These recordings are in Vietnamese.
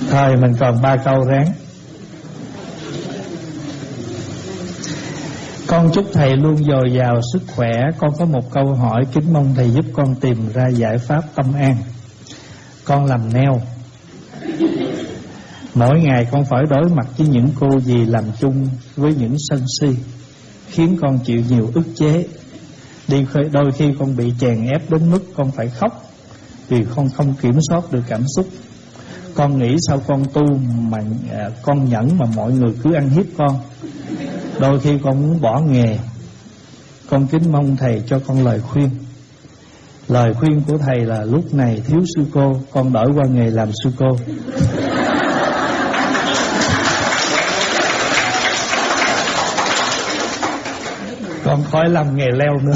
Thôi mình còn 3 câu ráng. Con chúc thầy luôn dồi dào sức khỏe. Con có một câu hỏi, kính mong thầy giúp con tìm ra giải pháp tâm an. Con làm nail. Mỗi ngày con phải đối mặt với những cô dì làm chung với những sân si, khiến con chịu nhiều ức chế. Đôi khi con bị chèn ép đến mức con phải khóc, vì con không kiểm soát được cảm xúc. Con nghĩ sao con tu mà con nhẫn mà mọi người cứ ăn hiếp con. Đôi khi con muốn bỏ nghề. Con kính mong thầy cho con lời khuyên. Lời khuyên của thầy là lúc này thiếu sư cô, con đổi qua nghề làm sư cô. Con khỏi làm nghề leo nữa.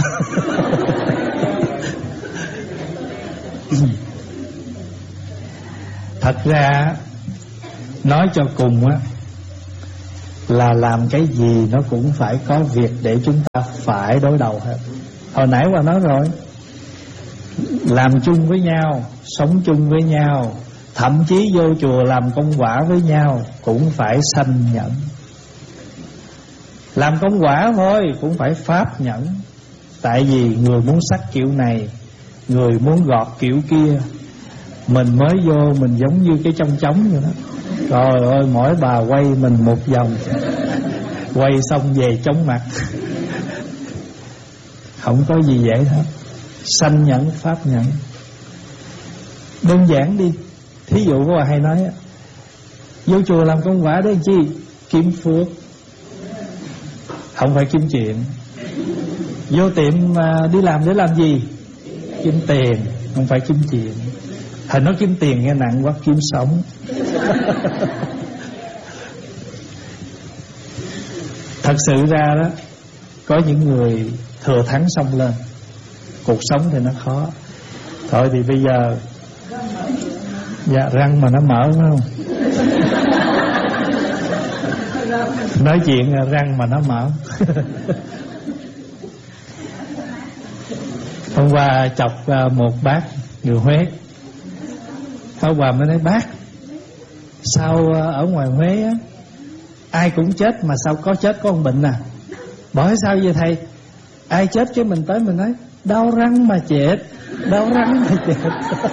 Thật ra nói cho cùng á, là làm cái gì nó cũng phải có việc để chúng ta phải đối đầu hết. Hồi nãy qua nói rồi, làm chung với nhau, sống chung với nhau, thậm chí vô chùa làm công quả với nhau cũng phải sanh nhẫn. Làm công quả thôi cũng phải pháp nhẫn. Tại vì người muốn sắc kiểu này, người muốn gọt kiểu kia. Mình mới vô mình giống như cái chong chóng vậy đó. Trời ơi, mỗi bà quay mình một vòng, quay xong về chóng mặt. Không có gì dễ hết. Sanh nhẫn, pháp nhẫn. Đơn giản đi. Thí dụ có bà hay nói, vô chùa làm công quả để chi? Kiếm phước, không phải kiếm chuyện. Vô tiệm đi làm để làm gì? Kiếm tiền, không phải kiếm chuyện. Thầy nói kiếm tiền nghe nặng quá, kiếm sống. Thật sự ra đó, có những người thừa thắng xông lên. Cuộc sống thì nó khó. Thôi thì bây giờ dạ, răng mà nó mở phải không? Nói chuyện răng mà nó mở. Hôm qua chọc một bác người Huế. Hôm qua mới nói, bác, sao ở ngoài Huế á, ai cũng chết mà sao có chết có con bệnh à? Bởi sao vậy thầy? Ai chết chứ mình tới mình nói đau răng mà chết, đau răng mà chết.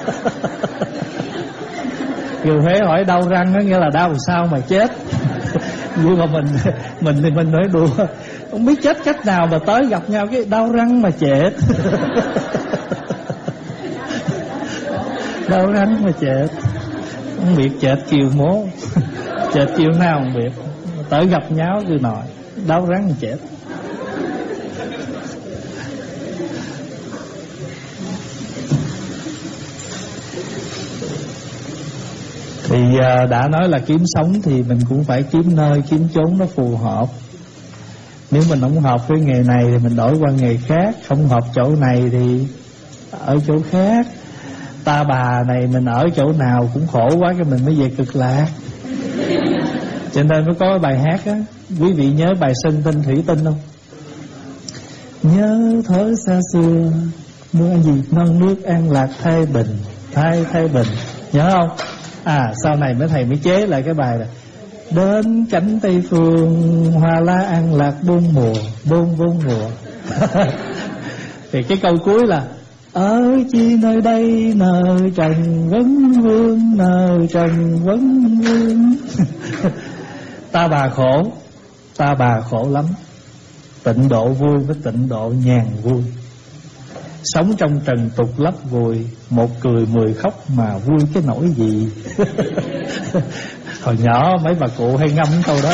Người Huế hỏi đau răng đó nghĩa là đau sao mà chết. Nhưng mà mình thì mình nói đùa, không biết chết cách nào mà tới gặp nhau cái đau răng mà chết. Đau răng mà chết. Không biết chết chiều mố, chết chiều nào không biết. Tới gặp nhau cứ nói đau răng mà chết. Thì đã nói là kiếm sống thì mình cũng phải kiếm nơi, kiếm chốn nó phù hợp. Nếu mình không hợp với nghề này thì mình đổi qua nghề khác. Không hợp chỗ này thì ở chỗ khác. Ta bà này mình ở chỗ nào cũng khổ quá, cái mình mới về Cực Lạc. Cho nên mới có bài hát á. Quý vị nhớ bài Sơn Tinh Thủy Tinh không? Nhớ thở xa xưa, mưa gì non nước an lạc thay bình, thay bình. Nhớ không? Sau này thầy mới chế lại cái bài là đến cánh Tây Phương, hoa lá an lạc bốn mùa. Thì cái câu cuối là ở chi nơi đây nợ trần vấn vương. Ta bà khổ lắm. Tịnh độ vui với tịnh độ nhàn vui. Sống trong trần tục lấp vùi, một cười 10 khóc mà vui cái nỗi gì. Hồi nhỏ mấy bà cụ hay ngâm câu đó.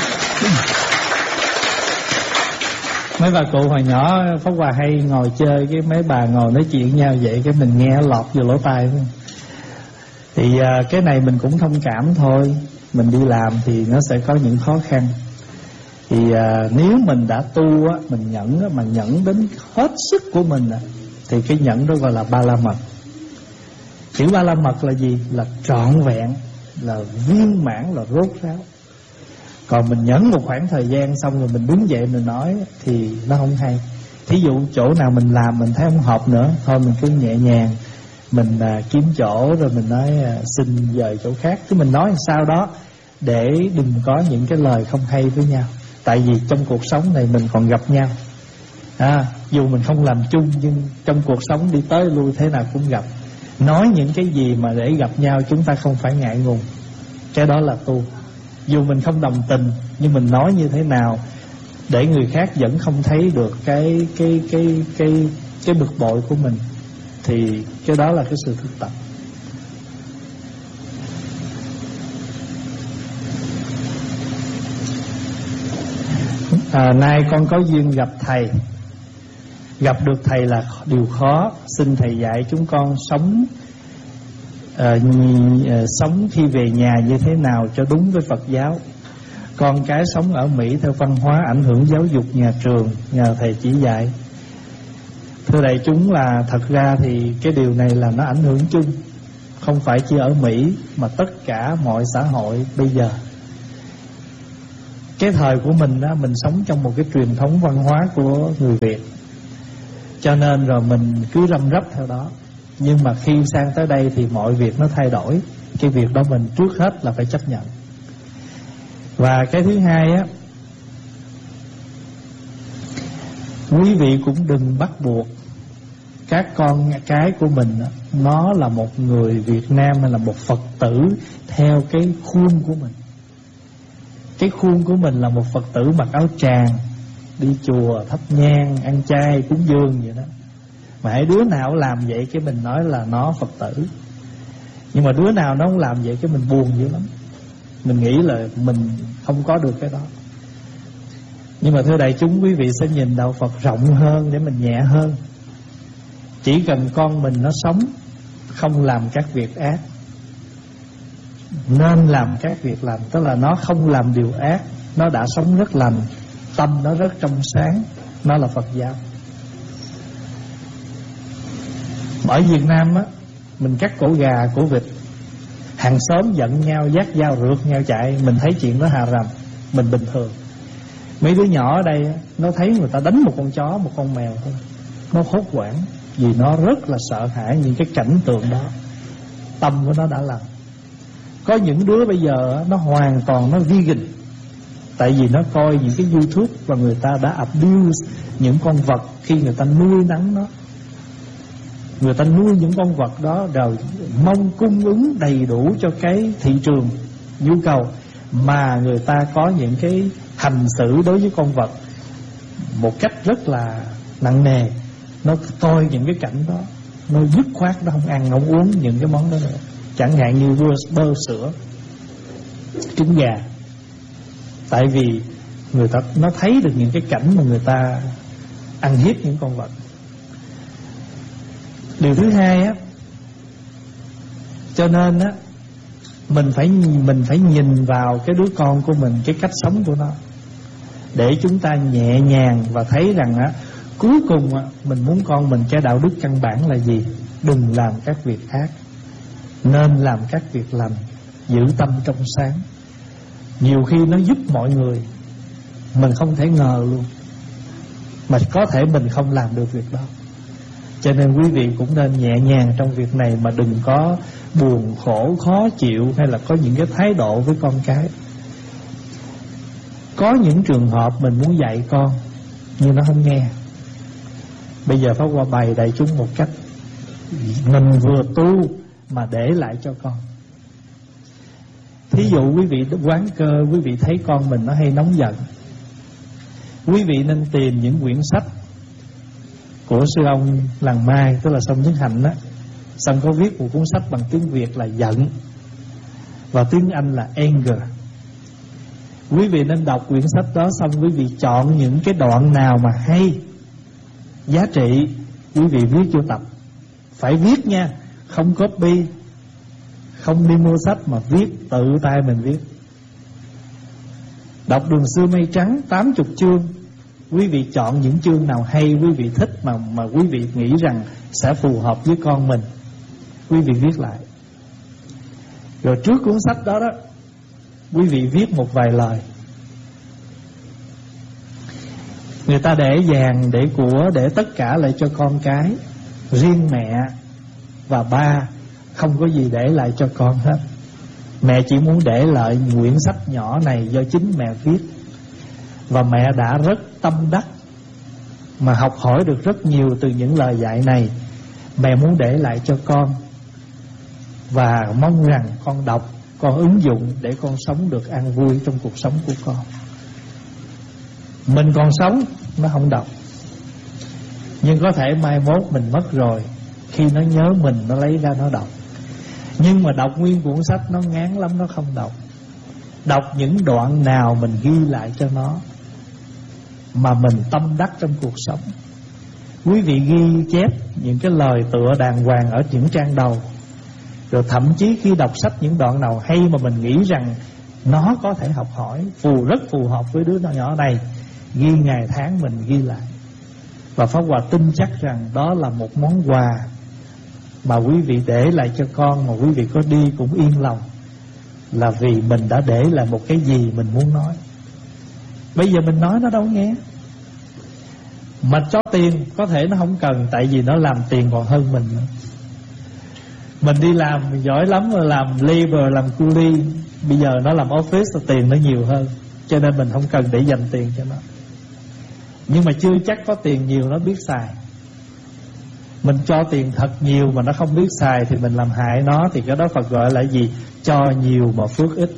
Mấy bà cụ hồi nhỏ Pháp Hòa hay ngồi chơi, cái mấy bà ngồi nói chuyện nhau vậy, cái mình nghe lọt vô lỗ tai. Thì cái này mình cũng thông cảm thôi. Mình đi làm thì nó sẽ có những khó khăn. Thì nếu mình đã tu á, mình nhẫn á, mà nhẫn đến hết sức của mình á, thì cái nhẫn đó gọi là ba la mật. Chữ ba la mật là gì? Là trọn vẹn, là viên mãn, là rốt ráo. Còn mình nhẫn một khoảng thời gian xong rồi mình đứng dậy mình nói thì nó không hay. Thí dụ chỗ nào mình làm mình thấy không hợp nữa, thôi mình cứ nhẹ nhàng mình kiếm chỗ rồi mình nói xin dời chỗ khác, chứ mình nói sao đó để đừng có những cái lời không hay với nhau. Tại vì trong cuộc sống này mình còn gặp nhau, dù mình không làm chung nhưng trong cuộc sống đi tới lui thế nào cũng gặp. Nói những cái gì mà để gặp nhau chúng ta không phải ngại ngùng, cái đó là tu. Dù mình không đồng tình nhưng mình nói như thế nào để người khác vẫn không thấy được cái bực bội của mình, thì cái đó là cái sự thực tập. Nay con có duyên gặp thầy. Gặp được thầy là điều khó. Xin thầy dạy chúng con sống khi về nhà như thế nào cho đúng với Phật giáo. Con cái sống ở Mỹ theo văn hóa ảnh hưởng giáo dục nhà trường, nhờ thầy chỉ dạy. Thưa đại chúng, là thật ra thì cái điều này là nó ảnh hưởng chung, không phải chỉ ở Mỹ mà tất cả mọi xã hội bây giờ. Cái thời của mình đó, mình sống trong một cái truyền thống văn hóa của người Việt, cho nên rồi mình cứ răm rắp theo đó. Nhưng mà khi sang tới đây thì mọi việc nó thay đổi. Cái việc đó mình trước hết là phải chấp nhận. Và cái thứ hai á, quý vị cũng đừng bắt buộc các con cái của mình đó, nó là một người Việt Nam hay là một Phật tử theo cái khuôn của mình. Cái khuôn của mình là một Phật tử mặc áo tràng, đi chùa, thắp nhang, ăn chay, cúng dường vậy đó. Mà hãy đứa nào làm vậy cái mình nói là nó Phật tử. Nhưng mà đứa nào nó không làm vậy cái mình buồn dữ lắm. Mình nghĩ là mình không có được cái đó. Nhưng mà thưa đại chúng, quý vị sẽ nhìn đạo Phật rộng hơn để mình nhẹ hơn. Chỉ cần con mình nó sống, không làm các việc ác, nên làm các việc lành, tức là nó không làm điều ác, nó đã sống rất lành, tâm nó rất trong sáng, nó là Phật giáo. Ở Việt Nam á, mình cắt cổ gà, cổ vịt, hàng xóm giận nhau, dắt dao rượt nhau chạy, mình thấy chuyện đó hà rầm, mình bình thường. Mấy đứa nhỏ ở đây nó thấy người ta đánh một con chó, một con mèo thôi, nó hốt hoảng, vì nó rất là sợ hãi những cái cảnh tượng đó. Tâm của nó đã lành. Có những đứa bây giờ nó hoàn toàn nó vegan, tại vì nó coi những cái YouTube và người ta đã abuse những con vật khi người ta nuôi nấng nó. Người ta nuôi những con vật đó rồi mong cung ứng đầy đủ cho cái thị trường nhu cầu, mà người ta có những cái hành xử đối với con vật một cách rất là nặng nề. Nó coi những cái cảnh đó, nó dứt khoát nó không ăn, không uống những cái món đó nữa. Chẳng hạn như bơ sữa, trứng gà. Tại vì người ta nó thấy được những cái cảnh mà người ta ăn hiếp những con vật. Điều thứ hai á, cho nên á, mình phải nhìn vào cái đứa con của mình, cái cách sống của nó, để chúng ta nhẹ nhàng và thấy rằng á, cuối cùng á, mình muốn con mình cái đạo đức căn bản là gì? Đừng làm các việc ác, nên làm các việc lành, giữ tâm trong sáng. Nhiều khi nó giúp mọi người, mình không thể ngờ luôn, mà có thể mình không làm được việc đó. Cho nên quý vị cũng nên nhẹ nhàng trong việc này, mà đừng có buồn khổ, khó chịu, hay là có những cái thái độ với con cái. Có những trường hợp mình muốn dạy con nhưng nó không nghe. Bây giờ Pháp Hoa bày đại chúng một cách mình vừa tu mà để lại cho con. Thí dụ quý vị quán cơ, quý vị thấy con mình nó hay nóng giận, quý vị nên tìm những quyển sách của sư ông Làng Mai, tức là Song Nhất Hạnh đó. Xong có viết một cuốn sách bằng tiếng Việt là giận, và tiếng Anh là anger. Quý vị nên đọc quyển sách đó, xong quý vị chọn những cái đoạn nào mà hay, giá trị, quý vị viết vô tập. Phải viết nha, không copy, không đi mua sách, mà viết, tự tay mình viết. Đọc Đường Xưa Mây Trắng 80 chương, quý vị chọn những chương nào hay, quý vị thích mà quý vị nghĩ rằng sẽ phù hợp với con mình, quý vị viết lại. Rồi trước cuốn sách đó đó, quý vị viết một vài lời. Người ta để vàng, để của, để tất cả lại cho con cái. Riêng mẹ và ba không có gì để lại cho con hết. Mẹ chỉ muốn để lại quyển sách nhỏ này do chính mẹ viết, và mẹ đã rất tâm đắc mà học hỏi được rất nhiều từ những lời dạy này. Mẹ muốn để lại cho con, và mong rằng con đọc, con ứng dụng để con sống được an vui trong cuộc sống của con. Mình còn sống nó không đọc, nhưng có thể mai mốt mình mất rồi, khi nó nhớ mình nó lấy ra nó đọc. Nhưng mà đọc nguyên cuốn sách nó ngán lắm, nó không đọc. Đọc những đoạn nào mình ghi lại cho nó mà mình tâm đắc trong cuộc sống. Quý vị ghi chép những cái lời tựa đàng hoàng ở những trang đầu, rồi thậm chí khi đọc sách những đoạn nào hay mà mình nghĩ rằng nó có thể học hỏi, rất phù hợp với đứa nhỏ này, ghi ngày tháng mình ghi lại. Và Pháp Hòa tin chắc rằng đó là một món quà mà quý vị để lại cho con, mà quý vị có đi cũng yên lòng, là vì mình đã để lại một cái gì mình muốn nói. Bây giờ mình nói nó đâu nghe. Mà cho tiền có thể nó không cần, tại vì nó làm tiền còn hơn mình nữa. Mình đi làm giỏi lắm rồi, làm labor, làm cu li. Bây giờ nó làm office thì tiền nó nhiều hơn, cho nên mình không cần để dành tiền cho nó. Nhưng mà chưa chắc có tiền nhiều nó biết xài. Mình cho tiền thật nhiều mà nó không biết xài thì mình làm hại nó. Thì cái đó Phật gọi là gì? Cho nhiều mà phước ít.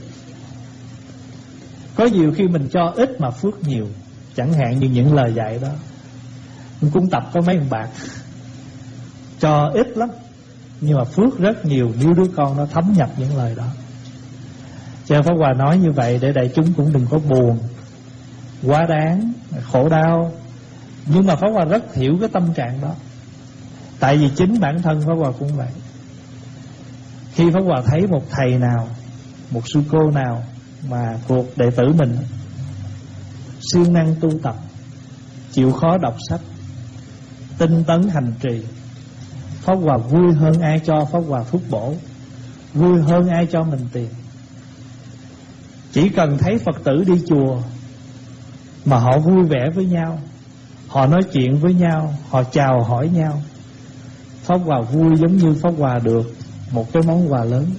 Có nhiều khi mình cho ít mà phước nhiều. Chẳng hạn như những lời dạy đó. Mình cũng tập có mấy ông bạc cho ít lắm, nhưng mà phước rất nhiều nếu đứa con nó thấm nhập những lời đó. Cho nên Pháp Hòa nói như vậy để đại chúng cũng đừng có buồn quá đáng, khổ đau. Nhưng mà Pháp Hòa rất hiểu cái tâm trạng đó. Tại vì chính bản thân Pháp Hòa cũng vậy. Khi Pháp Hòa thấy một thầy nào, một sư cô nào mà thuộc đệ tử mình siêng năng tu tập, chịu khó đọc sách, tinh tấn hành trì, Pháp Hòa vui hơn ai cho Pháp Hòa phúc bổ, vui hơn ai cho mình tiền. Chỉ cần thấy Phật tử đi chùa mà họ vui vẻ với nhau, họ nói chuyện với nhau, họ chào hỏi nhau, Pháp Hòa vui giống như Pháp Hòa được một cái món quà lớn.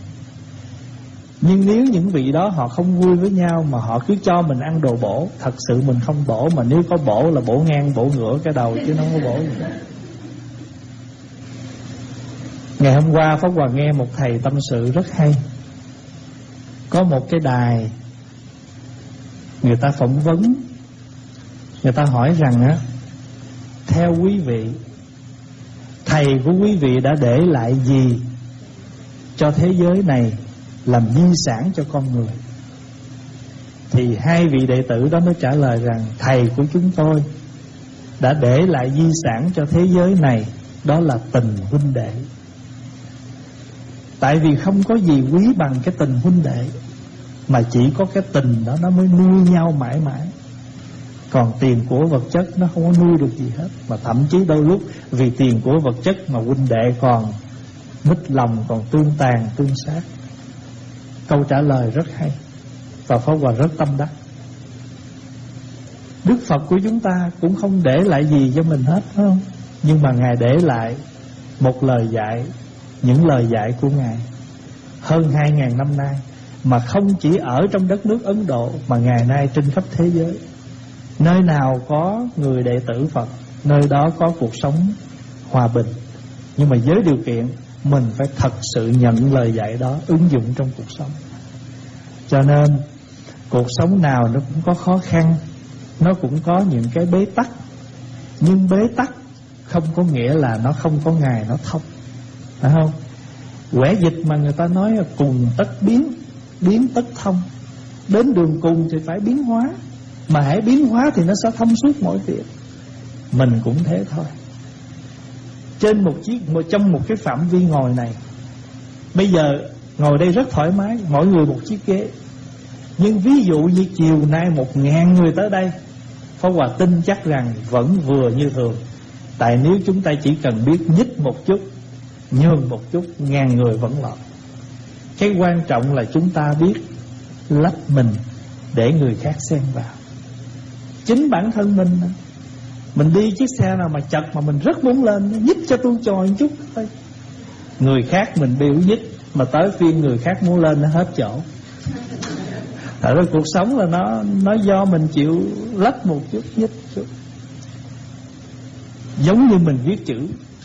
Nhưng nếu những vị đó họ không vui với nhau mà họ cứ cho mình ăn đồ bổ, thật sự mình không bổ, mà nếu có bổ là bổ ngang bổ ngửa cái đầu, chứ nó không có bổ gì đó. Ngày hôm qua Pháp Hòa nghe một thầy tâm sự rất hay. Có một cái đài, người ta phỏng vấn, người ta hỏi rằng á, theo quý vị, thầy của quý vị đã để lại gì cho thế giới này làm di sản cho con người? Thì hai vị đệ tử đó mới trả lời rằng thầy của chúng tôi đã để lại di sản cho thế giới này, đó là tình huynh đệ. Tại vì không có gì quý bằng cái tình huynh đệ, mà chỉ có cái tình đó nó mới nuôi nhau mãi mãi. Còn tiền của vật chất nó không có nuôi được gì hết. Mà thậm chí đôi lúc vì tiền của vật chất mà huynh đệ còn mít lòng, còn tương tàn tương sát. Câu trả lời rất hay và Pháp Hòa rất tâm đắc. Đức Phật của chúng ta cũng không để lại gì cho mình hết, phải không? Nhưng mà Ngài để lại một lời dạy, những lời dạy của Ngài hơn 2.000 năm nay, mà không chỉ ở trong đất nước Ấn Độ mà ngày nay trên khắp thế giới. Nơi nào có người đệ tử Phật, nơi đó có cuộc sống hòa bình. Nhưng mà với điều kiện mình phải thật sự nhận lời dạy đó, ứng dụng trong cuộc sống. Cho nên cuộc sống nào nó cũng có khó khăn, nó cũng có những cái bế tắc. Nhưng bế tắc không có nghĩa là nó không có ngày nó thông, phải không? Quẻ dịch mà người ta nói là cùng tất biến, biến tất thông. Đến đường cùng thì phải biến hóa, mà hãy biến hóa thì nó sẽ thông suốt mọi việc. Mình cũng thế thôi. Trên trong một cái phạm vi ngồi này, bây giờ ngồi đây rất thoải mái, mỗi người một chiếc ghế. Nhưng ví dụ như chiều nay 1.000 người tới đây, Pháp Hòa tin chắc rằng vẫn vừa như thường. Tại nếu chúng ta chỉ cần biết nhích một chút, nhường một chút, 1.000 người vẫn lọt. Cái quan trọng là chúng ta biết lách mình để người khác xen vào. Chính bản thân mình đi chiếc xe nào mà chật mà mình rất muốn lên, nhích cho tôi chòi một chút thôi. Người khác mình biểu dứt, mà tới phiên người khác muốn lên nó hết chỗ. Tại đó cuộc sống là nó do mình chịu lách một chút, nhích chút. Giống như mình viết chữ,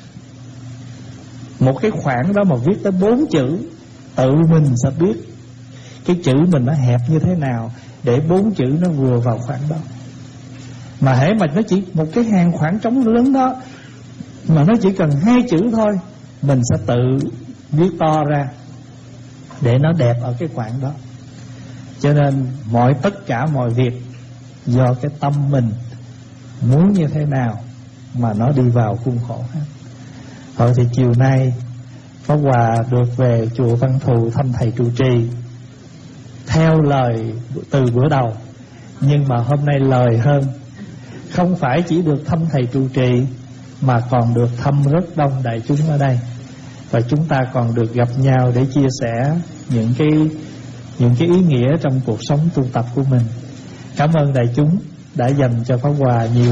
một cái khoảng đó mà viết tới 4 chữ, tự mình sẽ biết cái chữ mình nó hẹp như thế nào để 4 chữ nó vừa vào khoảng đó. Mà hễ mà nó chỉ một cái hàng khoảng trống lớn đó, mà nó chỉ cần 2 chữ thôi, mình sẽ tự viết to ra để nó đẹp ở cái khoảng đó. Cho nên tất cả mọi việc do cái tâm mình muốn như thế nào mà nó đi vào khuôn khổ hết. Thôi thì chiều nay Pháp Hòa được về chùa Văn Thù thăm thầy trụ trì theo lời từ bữa đầu, nhưng mà hôm nay lời hơn. Không phải chỉ được thăm thầy trụ trì, mà còn được thăm rất đông đại chúng ở đây. Và chúng ta còn được gặp nhau để chia sẻ những cái ý nghĩa trong cuộc sống tu tập của mình. Cảm ơn đại chúng đã dành cho Pháp Hòa nhiều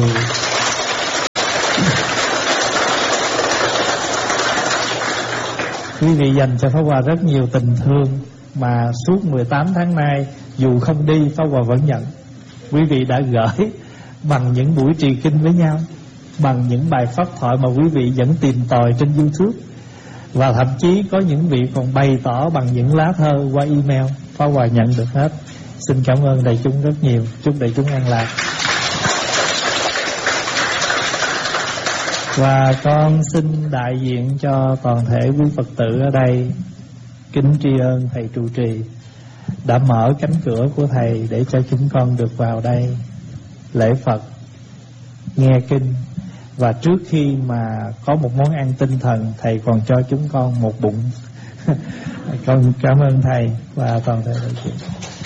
quý vị dành cho Pháp Hòa rất nhiều tình thương, mà suốt 18 tháng nay dù không đi, Pháp Hòa vẫn nhận. Quý vị đã gửi bằng những buổi trì kinh với nhau, bằng những bài pháp thoại mà quý vị vẫn tìm tòi trên YouTube, và thậm chí có những vị còn bày tỏ bằng những lá thơ qua email. Pháp Hòa nhận được hết. Xin cảm ơn đại chúng rất nhiều. Chúc đại chúng an lạc. Và con xin đại diện cho toàn thể quý Phật tử ở đây kính tri ân thầy trụ trì đã mở cánh cửa của thầy để cho chúng con được vào đây lễ Phật, nghe kinh. Và trước khi mà có một món ăn tinh thần, thầy còn cho chúng con một bụng. Con cảm ơn thầy và toàn thể đại chúng.